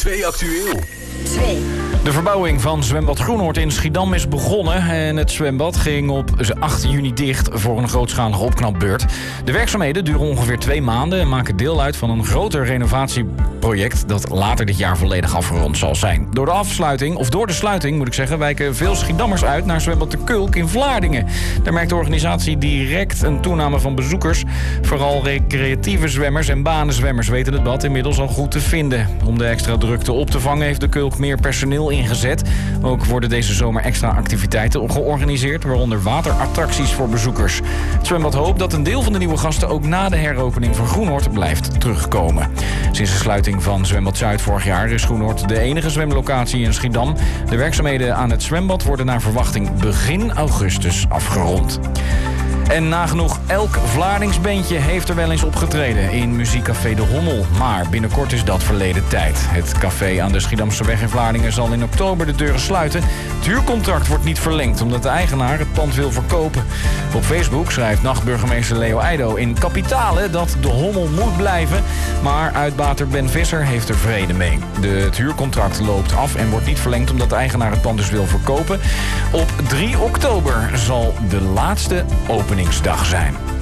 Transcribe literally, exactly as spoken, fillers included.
twee actueel. twee. De verbouwing van zwembad Groenhoord in Schiedam is begonnen en het zwembad ging op acht juni dicht voor een grootschalige opknapbeurt. De werkzaamheden duren ongeveer twee maanden en maken deel uit van een groter renovatieproject dat later dit jaar volledig afgerond zal zijn. Door de afsluiting, of door de sluiting moet ik zeggen, wijken veel Schiedammers uit naar zwembad De Kulk in Vlaardingen. Daar merkt de organisatie direct een toename van bezoekers. Vooral recreatieve zwemmers en banenzwemmers weten het bad inmiddels al goed te vinden. Om de extra drukte op te vangen heeft De Kulk meer personeel ingezet. Ook worden deze zomer extra activiteiten georganiseerd, waaronder waterattracties voor bezoekers. Het zwembad hoopt dat een deel van de nieuwe gasten ook na de heropening van Groenhoord blijft terugkomen. Sinds de sluiting van Zwembad Zuid vorig jaar is Groenhoord de enige zwemlocatie in Schiedam. De werkzaamheden aan het zwembad worden naar verwachting begin augustus afgerond. En nagenoeg elk Vlaardingsbandje heeft er wel eens opgetreden in muziekcafé De Hommel. Maar binnenkort is dat verleden tijd. Het café aan de Schiedamseweg in Vlaardingen zal in oktober de deuren sluiten. Het huurcontract wordt niet verlengd omdat de eigenaar het pand wil verkopen. Op Facebook schrijft nachtburgemeester Leo Eido in Kapitale dat De Hommel moet blijven. Maar uitbater Ben Visser heeft er vrede mee. De, het huurcontract loopt af en wordt niet verlengd omdat de eigenaar het pand dus wil verkopen. Op drie oktober zal de laatste openingsdag zijn.